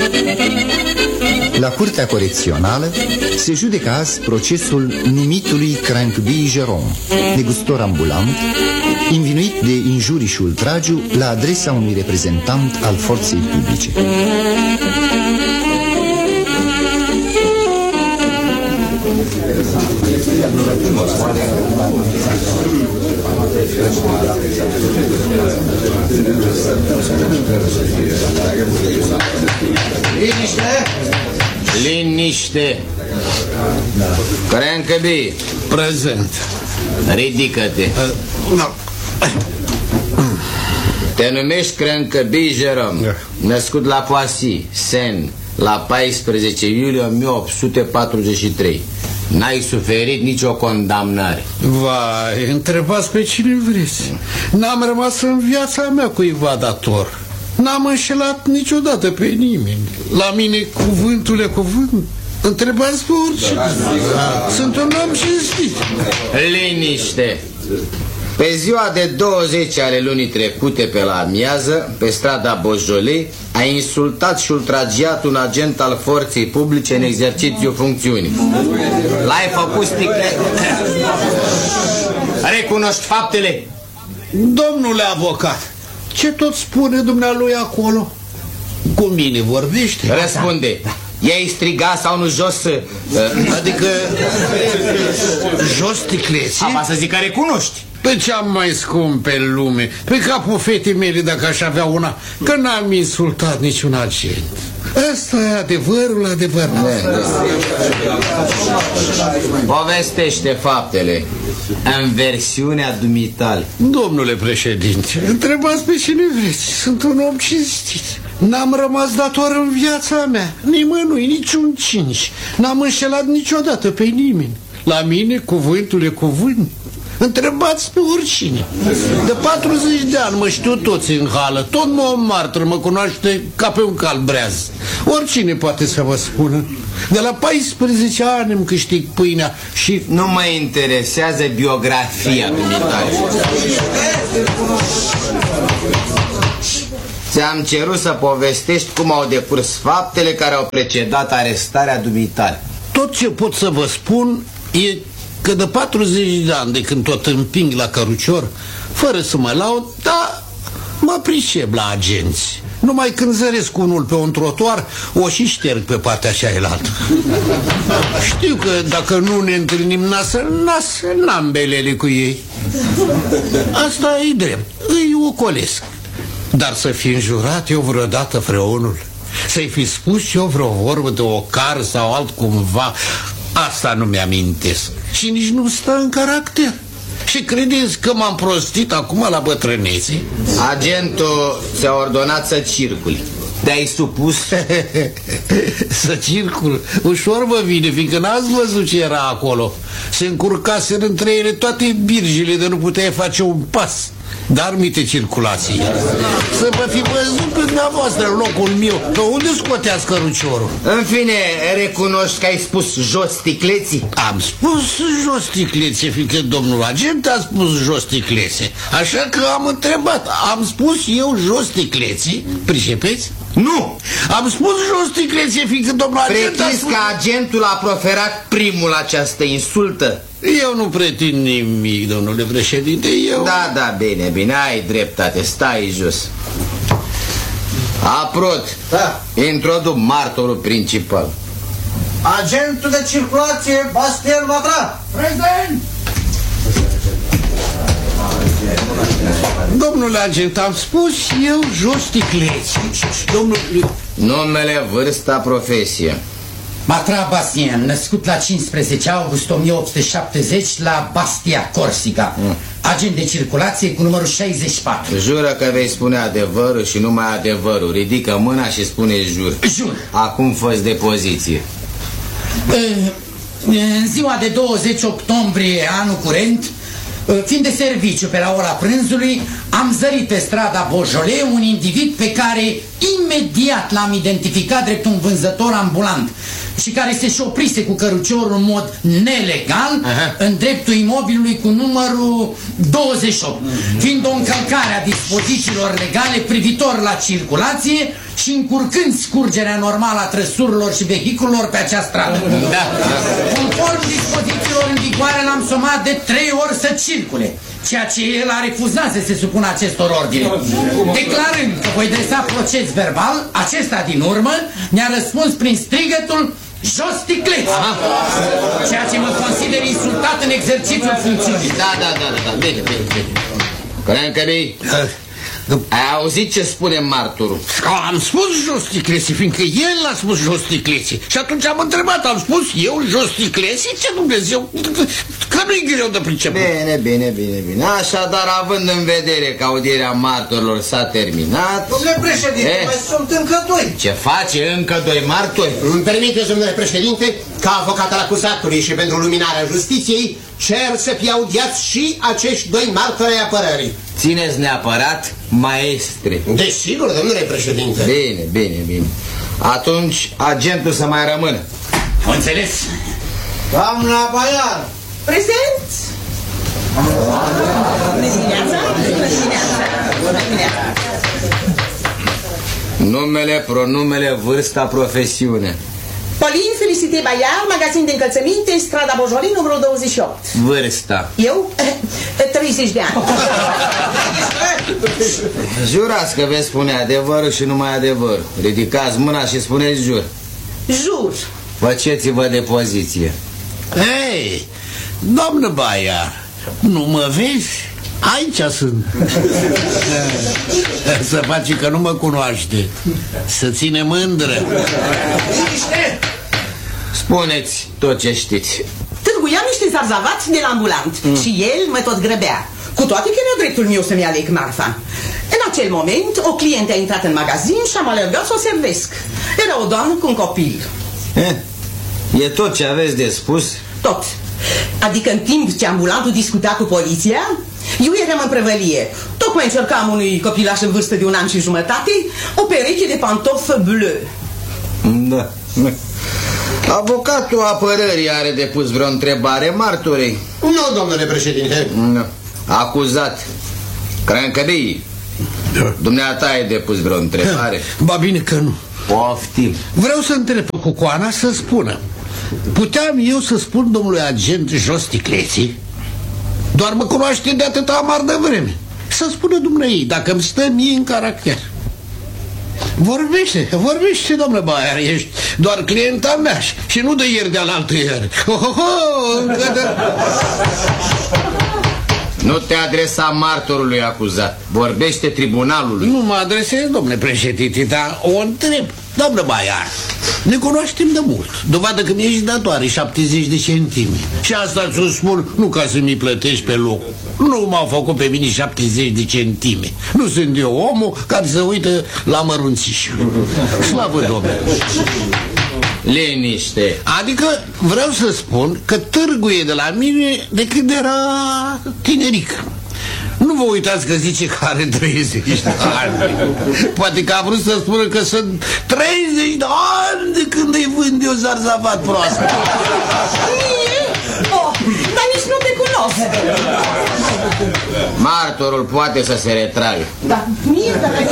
La Curtea Corecțională se judecă azi procesul numitului Crankby Jerome, negustor ambulant, învinuit de injurii și ultragiu la adresa unui reprezentant al forței publice. Liniște! Liniște! Crankby! Prezent. Ridică-te. Te numești Crankby Jerome, născut la Poissy, Seine, la 14 iulie 1843. N-ai suferit nicio condamnare. Vai, întrebați pe cine vreți. N-am rămas în viața mea cuiva dator. N-am înșelat niciodată pe nimeni. La mine cuvântul e cuvânt. Întrebați pe oricine. Sunt un om cinstit. Liniște. Pe ziua de 20 ale lunii trecute, pe la amiază, pe strada Beaujolais, a insultat și ultragiat un agent al forței publice în exercițiu funcțiunii. L-ai făcut sticlet. Recunoști faptele? Domnule avocat, ce tot spune dumnealui acolo? Cu mine vorbește? Răspunde. I-ai strigat sau nu jos? Adică jos sticleții? Apa să zic că recunoști. Pe ce-am mai scump pe lume? Pe capul fetei mele, dacă aș avea una, că n-am insultat niciun agent. Asta e adevărul adevărat. Povestește faptele în versiunea dumitale. Domnule președinte, întrebați pe cine vreți. Sunt un om cinstit. N-am rămas dator în viața mea nimănui, niciun cinci. N-am înșelat niciodată pe nimeni. La mine cuvântul e cuvânt. Întrebați pe oricine. De 40 de ani mă știu toți în hală. Tot Montmartre mă cunoaște ca pe un calbreaz. Oricine poate să vă spună. De la 14 ani îmi câștig pâinea și... Nu mă interesează biografia dumitale. Ți-am cerut să povestești cum au decurs faptele care au precedat arestarea dumitale. Tot ce pot să vă spun e că de 40 de ani de când tot împing la cărucior, fără să mă laud, dar mă pricep la agenți. Numai când zăresc unul pe un trotuar, o și șterg pe partea cealaltă. Știu că dacă nu ne întâlnim nas în nas, n-am belele cu ei. Asta e drept, îi ocolesc. Dar să fi înjurat eu vreodată vreunul, să-i fi spus eu vreo vorbă de ocar sau altcumva, asta nu mi-amintesc. Și nici nu stă în caracter. Și credeți că m-am prostit acum la bătrânețe? Agentul ți-a ordonat să circuli. Te-ai supus? Să circul? Ușor vă vine, fiindcă n-ați văzut ce era acolo. Se încurcaseră între ele toate birjile de nu puteai face un pas. Dar mite circulație. Să vă fi văzut pe dumneavoastră în locul meu. Pe unde scoteați căruciorul? În fine, recunoști că ai spus jos sticleții? Am spus jos sticlețe, fiindcă domnul agent a spus jos sticlețe. Așa că am întrebat. Am spus eu jos sticleții? Pricepeți? Nu! Am spus jos sticlețe, fiindcă domnul agent a spus... că agentul a proferat primul această insultă? Eu nu pretind nimic, domnule președinte, eu... Da, bine, ai dreptate, stai jos. Aprot, introduc martorul principal. Agentul de circulație, Bastien Vatra. Prezent! Domnule agent, am spus eu jos sticleți. Domnule... Numele, vârsta, profesie. Matra Bastien, născut la 15 august 1870 la Bastia, Corsica. Agent de circulație cu numărul 64. Jură că vei spune adevărul și numai adevărul. Ridică mâna și spune jur. Jur. Acum fă-ți de poziție. În ziua de 20 octombrie anul curent, fiind de serviciu pe la ora prânzului, am zărit pe strada Beaujolais un individ pe care imediat l-am identificat drept un vânzător ambulant și care se șoprise cu căruciorul în mod nelegal în dreptul imobilului cu numărul 28. Fiind o încălcare a dispozițiilor legale privitor la circulație, și încurcând scurgerea normală a trăsurilor și vehiculelor pe acea stradă. Conform dispozițiilor în vigoare, l-am somat de 3 ori să circule, ceea ce el a refuzat să se supună acestor ordine. Declarând că voi dresa proces verbal, acesta din urmă mi-a răspuns prin strigătul jos sticleți! Ceea ce mă consider insultat în exercițiul funcțiunii. Da, bine. Crancă-i, ai auzit ce spune martorul? Am spus jos sticleții, fiindcă el a spus jos sticleții. Și atunci am întrebat, am spus eu jos sticleții? Ce Dumnezeu? Că nu-i greu de priceput. Bine. Așadar, având în vedere că audierea martorilor s-a terminat... Domnule președinte, mai sunt încă 2. Ce face încă 2 martori? Îmi permiteți, domnule președinte, ca avocat al acuzatului și pentru luminarea justiției, cer să fie audiați și acești 2 martori ai apărării. Țineți neapărat maestre. Desigur, domnule președinte. Bine. Atunci, agentul să mai rămână. Am înțeles. Doamna Baiar. Prezent! Numele, pronumele, vârsta, profesiune. Pauline Felicité Baiar, magazin de încălțăminte, strada Bojoli, numărul 28. Vârsta. Eu? 30 de ani. Jurați că veți spune adevărul și numai adevărul. Ridicați mâna și spuneți jur. Jur. Faceți-vă de poziție. Hei, doamnă Baiar, nu mă vezi? Aici sunt. Să faci că nu mă cunoaște. Să ține mândră. Spuneți tot ce știți. Târguiam niște zarzavați de la ambulant și el mă tot grăbea. Cu toate că nu dreptul meu să-mi aleg marfa. În acel moment, o clientă a intrat în magazin și am alergat să o servesc. Era o doamnă cu un copil. E tot ce aveți de spus? Tot. Adică în timp ce ambulantul discuta cu poliția, eu eram în prăvălie. Tocmai încercam unui copilaș în vârstă de 1 an și jumătate o pereche de pantofi bleu. Da. Avocatul apărării are de pus vreo întrebare martorei? Nu, domnule președinte. Nu. Acuzat. Crancăbii. Dumneata ai de pus vreo întrebare? Ba bine că nu. Poftim. Vreau să întreb pe Cucoana să spună. Puteam eu să spun domnului agent jos sticleții? Doar mă cunoaște de atâta amar de vreme. Să spună dumneai, dacă îmi stă mie în caracter. Vorbește, domnule Baiar, ești doar clienta mea și nu de ieri de alaltă ieri. Nu te adresa martorului acuzat. Vorbește tribunalului. Nu mă adresez, domnule președinte, dar o întreb. Doamnă Baiar, ne cunoaștem de mult. Dovadă că mi-ești datoare 70 de centime. Și asta ți-o spun nu ca să mi plătești pe loc. Nu m-au făcut pe mine 70 de centime. Nu sunt eu omul care se uită la mărunțiși. Slavă Domnului. Liniște. Adică vreau să spun că târguie de la mine de când era tineric. Nu vă uitați că zice că are 30 de ani. Poate că a vrut să spună că sunt 30 de ani de când îi vând eu zarzavat proaspăt. Dar nici nu te cunosc. Martorul poate să se retragă. Da, mie,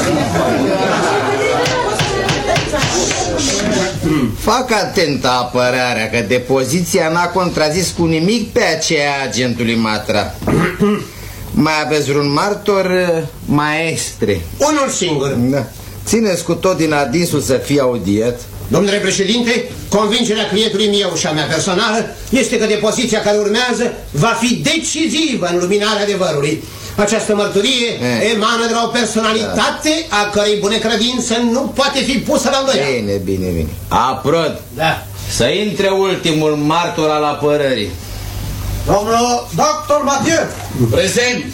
Fac atentă apărarea că depoziția n-a contrazis cu nimic pe aceea agentului Matra. Mai aveți vreun martor, maestre? Unul singur. Da. Țineți cu tot din adinsul să fie audiat. Domnule președinte, convingerea clientului meu și a mea personală este că depoziția care urmează va fi decisivă în luminarea adevărului. Această mărturie emană de la o personalitate a cărei bună credință nu poate fi pusă la îndoială. Bine. Aprod. Da. Să intre ultimul martor al apărării. Domnul doctor Mathieu. Prezent.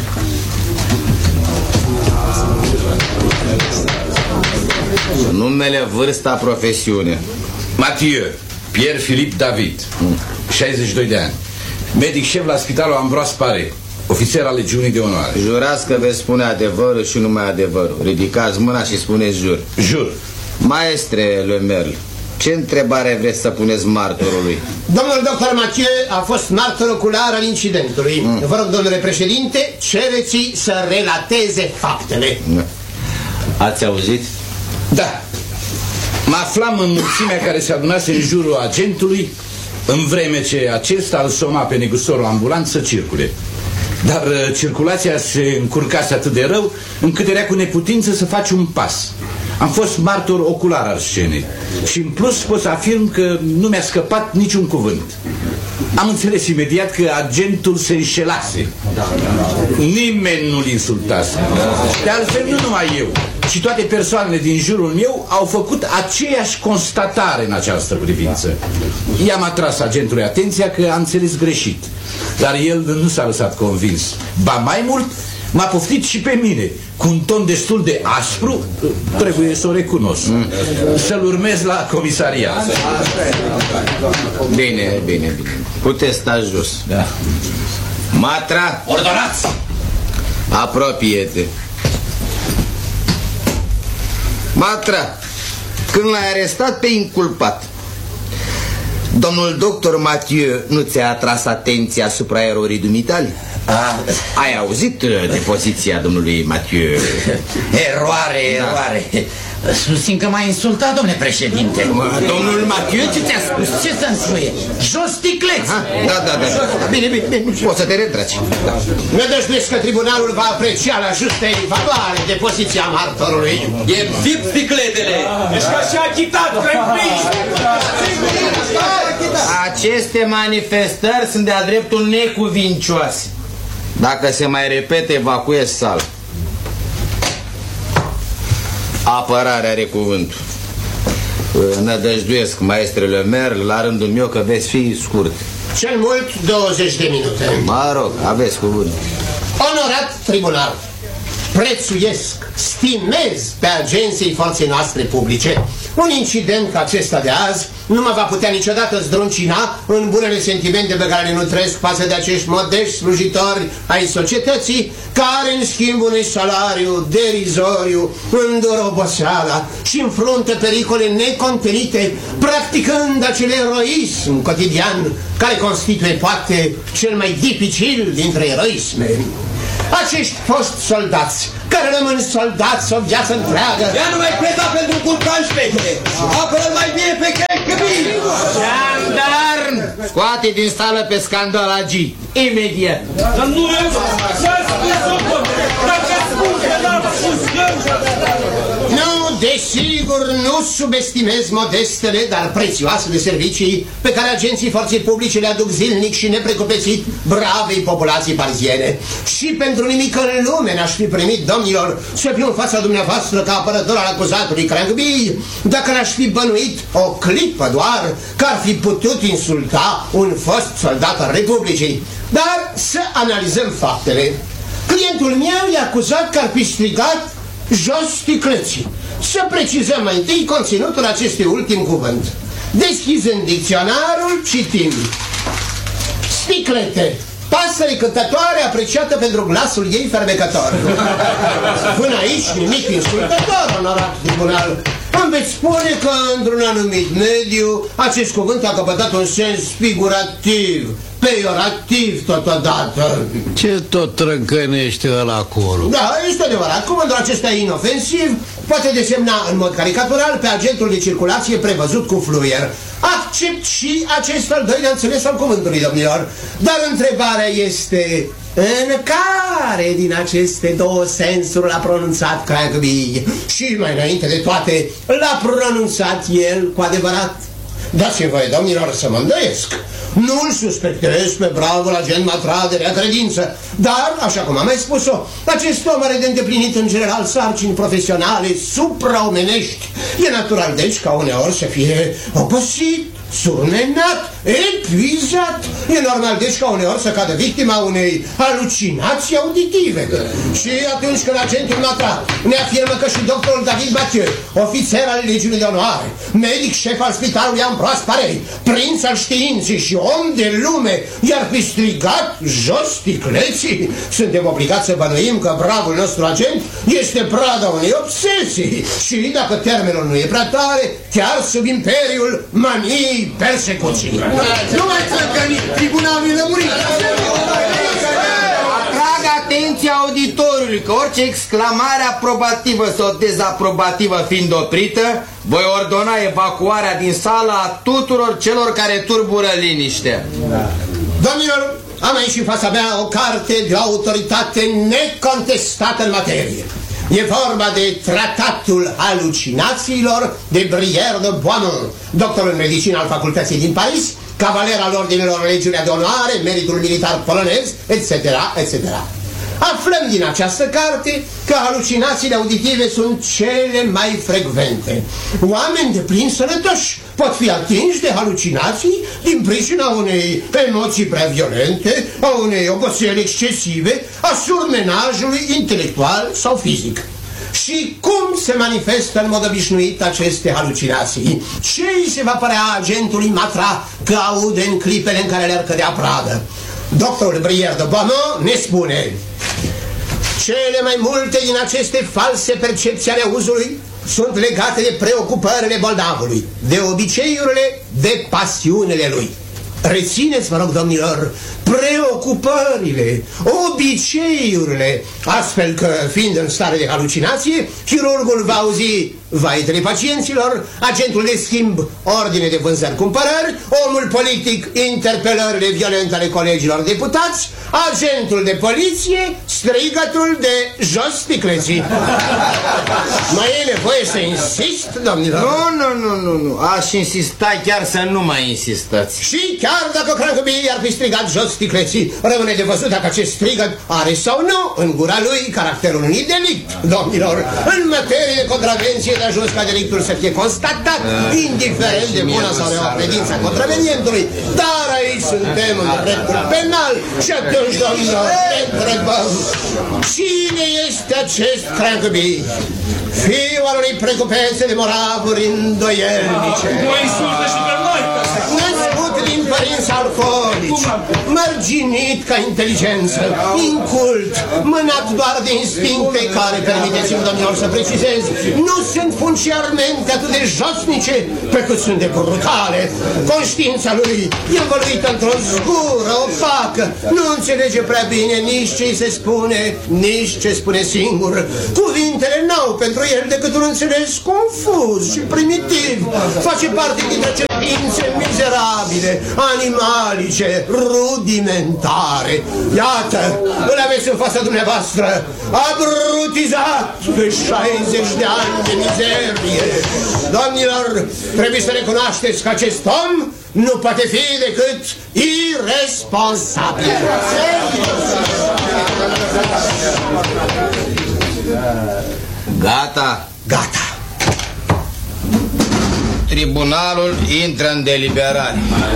Numele, vârsta, profesiune. Mathieu, Pierre-Philippe David, 62 de ani. Medic șef la spitalul Ambroise Paré, ofițer al Legiunii de Onoare. Jurați că veți spune adevărul și numai adevărul. Ridicați mâna și spuneți jur. Jur. Maestre Le Merle, ce întrebare vreți să puneți martorului? Domnul doctor Mathieu a fost martor ocular al incidentului. Vă rog, domnule președinte, cereți să relateze faptele. Ați auzit? Da. Mă aflam în mulțimea care se adunase în jurul agentului, în vreme ce acesta îl soma pe negustorul ambulant să circule. Dar circulația se încurcase atât de rău, încât era cu neputință să faci un pas. Am fost martor ocular al scenei și în plus pot să afirm că nu mi-a scăpat niciun cuvânt. Am înțeles imediat că agentul se înșelase. Nimeni nu-l insultase. De altfel, nu numai eu, ci toate persoanele din jurul meu au făcut aceeași constatare în această privință. I-am atras agentului atenția că a înțeles greșit, dar el nu s-a lăsat convins. Ba mai mult, m-a poftit și pe mine, cu un ton destul de aspru, trebuie să o recunosc, să-l urmez la comisariat. Bine, bine, bine. Puteți sta jos. Da. Matra! Ordonați! Apropie-te. Matra, când l-ai arestat pe inculpat, domnul doctor Mathieu nu ți-a atras atenția asupra erorii dumitale? Ai auzit de poziția domnului Mathieu? Eroare. Susțin că m-a insultat, domnule președinte. Domnul Mathieu ce ți-a spus? Ce să-mi spune? Jos sticleți! Da. Bine, poți să te retragi. Nădăjduiesc că tribunalul va aprecia la justă evaluare de poziția martorului. E vip sticletele! Ești ca și achitat, Aceste manifestări sunt de-a dreptul necuvincioase. Dacă se mai repete, evacuez sala. Apărarea are cuvântul. Nădăjduiesc, maestrele Merl, la rândul meu că veți fi scurt. Cel mult 20 de minute. Mă rog, aveți cuvânt. Onorat tribunal, prețuiesc, stimez pe agenții forței noastre publice. Un incident ca acesta de azi nu mă va putea niciodată zdruncina în bunele sentimente pe care le nutresc față de acești modești slujitori ai societății, care în schimb unui salariu derizoriu îndură oboseala și înfruntă pericole necontenite, practicând acel eroism cotidian care constituie poate cel mai dificil dintre eroisme. Acești foști soldați, care rămân soldați o viață întreagă. Ea nu mai pleda pentru culcan șpechele. Apără-l mai bine pe Căbin. Jandarm! Scoate din sală pe scandalagii. Imediat. Dar nu eu să-ți spus-o, dacă spun că n-am spus Nu, desigur, nu subestimez modestele, dar prețioase de servicii pe care agenții forței publice le aduc zilnic și neprecupețit bravei populații pariziene. Și pentru nimic în lume n-aș fi primit, domnilor, să fiu în fața dumneavoastră ca apărător al acuzatului Crankby, dacă n-aș fi bănuit o clipă doar că ar fi putut insulta un fost soldat al Republicii. Dar să analizăm faptele. Clientul meu e acuzat că ar fi strigat jos sticleții. Să precizăm mai întâi conținutul acestui ultim cuvânt. Deschizând dicționarul, citim: sticlete, pasăre cântătoare apreciată pentru glasul ei fermecător. Până aici nimic insultător, onorat tribunal. Îmi veți spune că într-un anumit mediu acest cuvânt a căpătat un sens figurativ, peiorativ totodată. Ce tot trâncănește ăla acolo? Da, este adevărat. Cuvântul acesta e inofensiv, poate desemna în mod caricatural pe agentul de circulație prevăzut cu fluier. Accept și acest al doilea înțeles al cuvântului, domnilor. Dar întrebarea este: în care din aceste două sensuri l-a pronunțat Crankby? Și mai înainte de toate, l-a pronunțat el cu adevărat? Dați-mi voie, domnilor, să mă îndoiesc. Nu-l suspectez pe bravul agent Matra de rea credință, dar, așa cum am mai spus-o, acest om are de îndeplinit în general sarcini profesionale supraomenești. E natural, deci, ca uneori să fie obosit, surmenat, epuizat. E normal, deci, ca uneori să cadă victima unei halucinații auditive. Și atunci când agentul Matra ne afirmă că și doctorul David Mathieu, ofițer al Legiunii de Onoare, medic șef al spitalului Ambroise Paré, prinț al științei și om de lume, i-ar fi strigat jos sticleții, suntem obligați să bănuim că bravul nostru agent este prada unei obsesii și, dacă termenul nu e prea tare, chiar sub imperiul maniei persecuții. Nu mai trăcăni, tribunalul e lămurit! Atrag Atenția auditorului, că orice exclamare aprobativă sau dezaprobativă fiind oprită, voi ordona evacuarea din sală a tuturor celor care turbură liniștea. Domnilor, am aici în fața mea o carte de autoritate necontestată în materie. E vorba de Tratatul Halucinațiilor de Brière de Boismont, doctor în medicină al facultății din Paris, cavaler al ordinelor Legiunea de Onoare, meritul militar polonez, etc., etc. Aflăm din această carte că halucinațiile auditive sunt cele mai frecvente. Oameni de plin sănătoși pot fi atinși de halucinații din pricina unei emoții prea violente, a unei oboseli excesive, a surmenajului intelectual sau fizic. Și cum se manifestă în mod obișnuit aceste halucinații? Ce îi se va părea agentului Matra că aude în clipele în care le-ar cădea pradă? Doctorul Brière de Boismont ne spune: cele mai multe din aceste false percepții ale auzului sunt legate de preocupările bolnavului, de obiceiurile, de pasiunile lui. Rețineți, vă rog, domnilor, preocupările, obiceiurile, astfel că, fiind în stare de halucinație, chirurgul va auzi vaitele pacienților, agentul de schimb ordine de vânzări-cumpărări, omul politic interpelările violente ale colegilor deputați, agentul de poliție strigătul de jos sticleții. Mai e nevoie să insist, domnilor? Nu. Aș insista chiar să nu mai insistați. Și chiar dacă Crancăbii ar fi strigat jos sticleții, rămâne de văzut dacă acest strigăt are sau nu în gura lui caracterul unui delict. Domnilor, în materie de contravenție de ajuns ca delictul să fie constatat, indiferent de buna sau reua credința contravenientului. Dar aici suntem în dreptul penal și atunci, domnilor, ne întrebăm: cine este acest Crancăbii? Fiul al unei precupețe de moravuri îndoielnice, născut din părinți alcoolici, mărginit ca inteligență, incult, mânat doar de instincte care, permiteți-mi, domnilor, să precizez, nu sunt funciarmente atât de josnice pe cât sunt de brutale. Conștiința lui e învăluită într-o zgură opacă, nu înțelege prea bine nici ce se spune, nici ce spune singur. Cuvintele n-au pentru el decât un înțeles confuz și primitiv. Face parte dintre cele ființe mizerabile, animalice, rudimentare. Iată, îl aveți în fața dumneavoastră, abrutizat de 60 de ani de mizerie. Domnilor, trebuie să recunoașteți că acest om nu poate fi decât irresponsabil. Gata. Tribunalul intră în deliberare.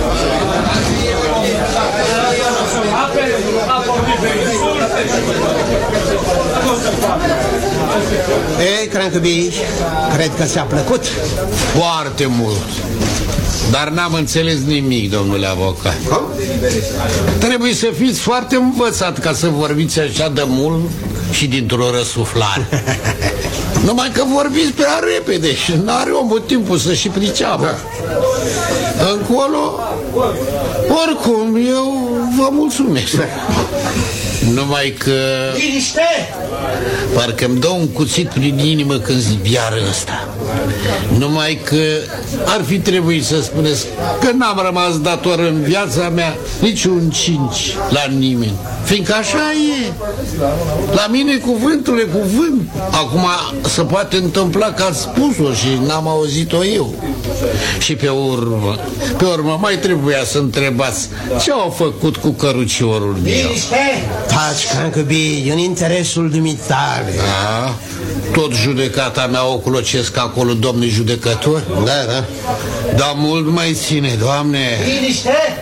Ei, Crancăbii, cred că ți-a plăcut? Foarte mult. Dar n-am înțeles nimic, domnule avocat. Trebuie să fiți foarte învățat ca să vorbiți așa de mult și dintr-o răsuflare. Numai că vorbiți prea repede și n-are omul timpul să și priceapă. Încolo, oricum, eu vă mulțumesc. Numai că... Liniște! Parcă-mi dă un cuțit prin inimă când zbiară ăsta. Numai că ar fi trebuit să spuneți că n-am rămas dator în viața mea niciun 5 la nimeni. Fiindcă așa e. La mine cuvântul e cuvânt. Acum se poate întâmpla că ați spus-o și n-am auzit-o eu. Și pe urmă mai trebuia să întrebați ce au făcut cu căruciorul meu. Taci, Crancăbii, în interesul dumitale. Da? Tot judecata mea o clocesc acolo, domnul judecător? Da. Dar mult mai ține, Doamne. Liniște!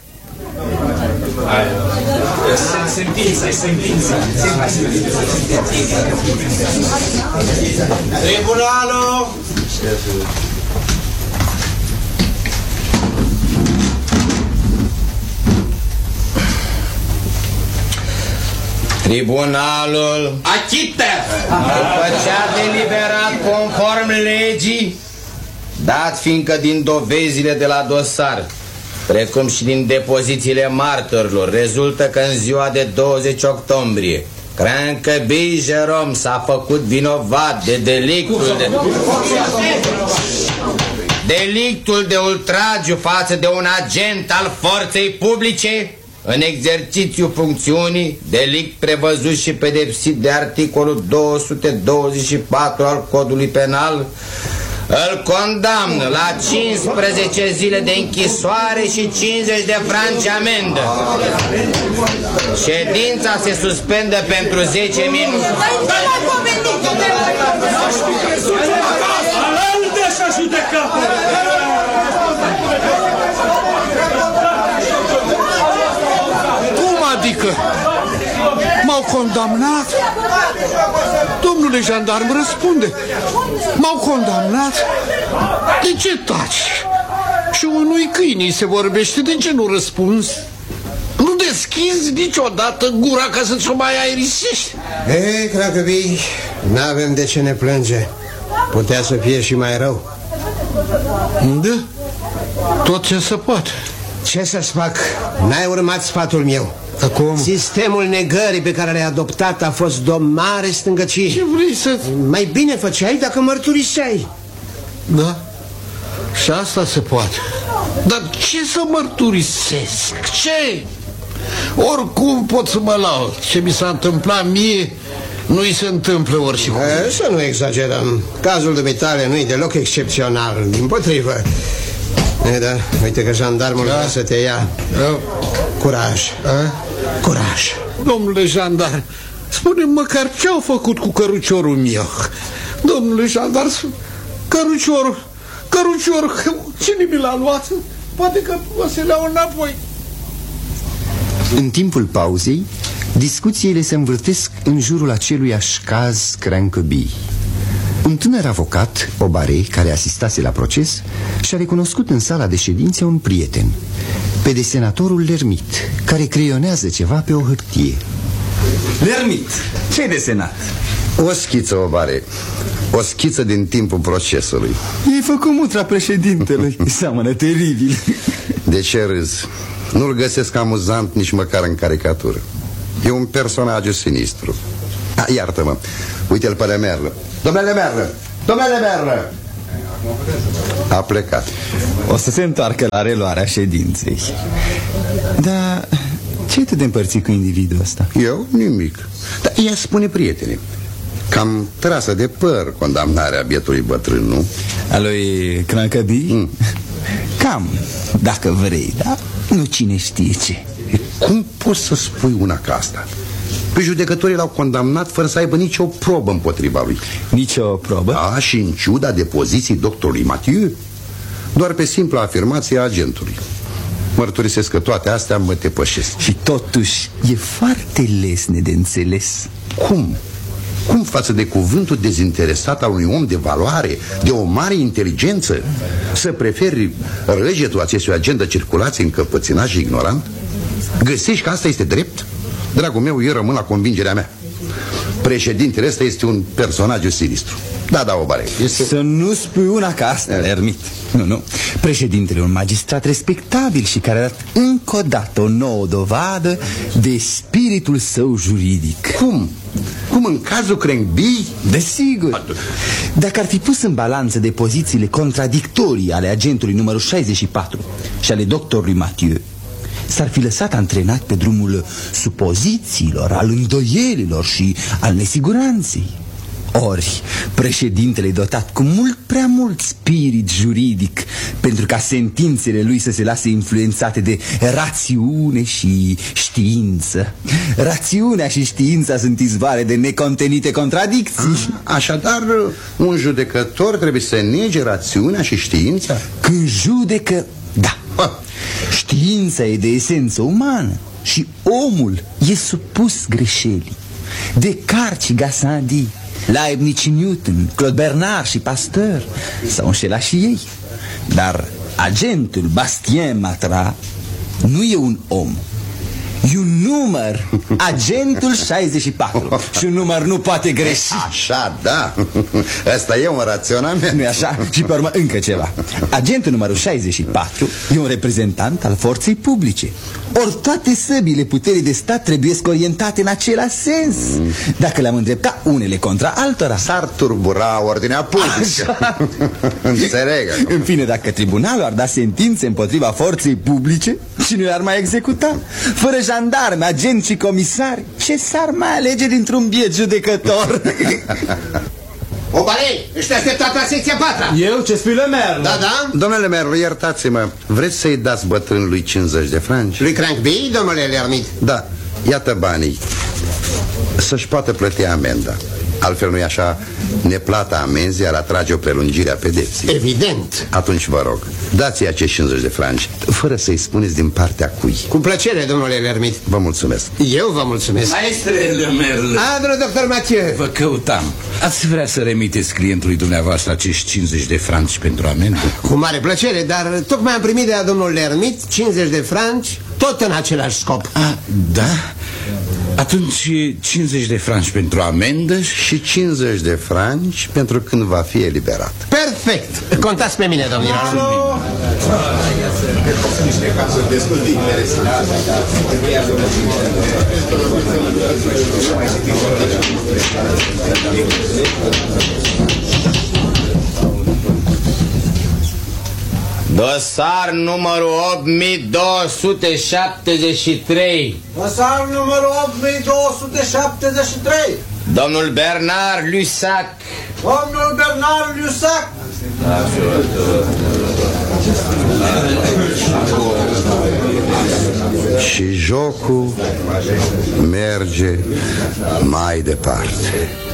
Sentința. Tribunalul. Tribunalul Achită! după ce a deliberat conform legii, dat fiindcă din dovezile de la dosar, precum și din depozițiile martorilor, rezultă că în ziua de 20 octombrie Crankby Jerome s-a făcut vinovat de delictul de ultragiu față de un agent al forței publice în exercițiu funcțiunii, delict prevăzut și pedepsit de articolul 224 al Codului Penal. Îl condamnă la 15 zile de închisoare și 50 de franci amendă. Ședința se suspendă pentru 10 minute. Cum adică? M-au condamnat? Domnule jandarm, răspunde. M-au condamnat? De ce taci? Și unui câinii se vorbește, de ce nu răspunzi? Nu deschizi niciodată gura ca să-ți o mai aerisești? Ei, Crankby, n-avem de ce ne plânge. Putea să fie și mai rău. Da? Tot ce se poate. Ce să-ți fac? N-ai urmat sfatul meu. Acum? Sistemul negării pe care l-ai adoptat a fost de o mare stângăcie. Ce vrei să... Mai bine făceai dacă mărturiseai. Da? Și asta se poate. Dar ce să mărturisesc? Ce? Oricum pot să mă laud. Ce mi s-a întâmplat mie nu-i se întâmplă oricum. Să nu exagerăm. Cazul dumitale nu-i deloc excepțional. Dimpotrivă. Da, uite că jandarmul vrea să te ia. Curaj. Curaj. Domnule jandar, spune-mi măcar ce-au făcut cu căruciorul meu. Domnule jandar, căruciorul, cine mi l-a luat? Poate că o să le iau înapoi. În timpul pauzei, discuțiile se învârtesc în jurul aceluiași caz Crankby. Un tânăr avocat, Obare, care asistase la proces, și-a recunoscut în sala de ședințe un prieten, pe desenatorul Lermit, care creionează ceva pe o hârtie. Lermit, ce-ai desenat? O schiță, Obare. O schiță din timpul procesului. I-ai făcut mutra președintelui. Seamănă teribil. De ce râzi? Nu-l găsesc amuzant nici măcar în caricatură. E un personaj sinistru. Iartă-mă, uite-l pe Lemerle. Domnule Lemerle! Domnule Lemerle! A plecat. O să se întoarcă la reluarea ședinței. Dar ce te împărți cu individul ăsta? Eu? Nimic. Dar ea spune, prietene, cam trasă de păr condamnarea bietului bătrân, nu? A lui Crankby? Cam, dacă vrei, da? Nu cine știe ce. Cum poți să spui una ca asta? Pe judecătorii l-au condamnat fără să aibă nicio probă împotriva lui. Nicio probă? Da, și în ciuda depoziției doctorului Mathieu. Doar pe simpla afirmație a agentului. Mărturisesc că toate astea mă depășesc. Și totuși e foarte lesne de înțeles. Cum? Cum față de cuvântul dezinteresat al unui om de valoare, de o mare inteligență, să preferi răgetul acestui agent de circulație încăpățânat și ignorant? Găsești că asta este drept? Dragul meu, eu rămân la convingerea mea. Președintele ăsta este un personaj sinistru. Da, Obare, este... Să nu spui una ca asta, Ermit. Nu. Președintele e un magistrat respectabil și care a dat încă o dată o nouă dovadă de spiritul său juridic. Cum? Cum în cazul Crankby? Desigur. Dacă ar fi pus în balanță de pozițiile contradictorii ale agentului numărul 64 și ale doctorului Mathieu, s-ar fi lăsat antrenat pe drumul supozițiilor, al îndoielilor și al nesiguranței. Ori, președintele e dotat cu mult prea mult spirit juridic pentru ca sentințele lui să se lase influențate de rațiune și știință. Rațiunea și știința sunt izvoare de necontenite contradicții. Așadar, un judecător trebuie să nege rațiunea și știința? Când judecă, da. Știința e de esență umană și omul e supus greșelii. Descartes și Gassendi, Leibniz și Newton, Claude Bernard și Pasteur s-au înșelat și ei. Dar agentul Bastien Matra nu e un om, e un număr. Agentul 64. Și un număr nu poate greși. Așa, da. Asta e un raționament. Nu-i așa? Și pe urmă încă ceva. Agentul numărul 64 e un reprezentant al forței publice. Ori toate săbile puterii de stat trebuie orientate în același sens. Dacă le-am îndreptat unele contra altora, s-ar turbura ordinea publică. Înțeleg. În fine, dacă tribunalul ar da sentințe împotriva forței publice, cine le-ar mai executa? Fără jandarmi, agenți și comisari, ce s-ar mai alege dintr-un biet judecător? Obalei, ești așteptat la secția 4-a. Eu ce spui le Merle? Da, da. Domnule Merle, iertați-mă, vreți să-i dați bătrânului 50 de franci? Lui Crankby, domnule Lermit? Da, iată banii. Să-și poată plăti amenda. Altfel nu-i așa, neplata amenzii ar atrage o prelungire a pedepsei. Evident. Atunci vă rog, dați-i acești 50 de franci, fără să-i spuneți din partea cui. Cu plăcere, domnule Lermit. Vă mulțumesc. Eu vă mulțumesc. Maestrele Merle. Domnul doctor Mathieu. Vă căutam. Ați vrea să remiteți clientului dumneavoastră acești 50 de franci pentru amendă? Cu mare plăcere, dar tocmai am primit de la domnul Lermit 50 de franci, tot în același scop. Da? Atunci 50 de franci pentru amendă și 50 de franci pentru când va fi eliberat. Perfect! Contați pe mine, domnilor. Dosar numărul 8273. Dosar numărul 8273. Domnul Bernard Lusac. Domnul Bernard Lusac. Și jocul merge mai departe.